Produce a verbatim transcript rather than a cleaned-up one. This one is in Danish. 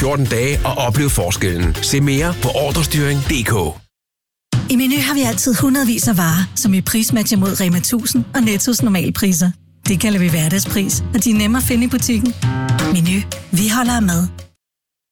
fjorten dage og opleve forskellen. Se mere på ordrestyring punktum d k. I Meny har vi altid hundredvis af varer, som vi prismatcher mod Rema tusind og Nettos normale priser. Det kalder vi hverdagspris, og de er nemme at finde i butikken. Meny. Vi holder af mad.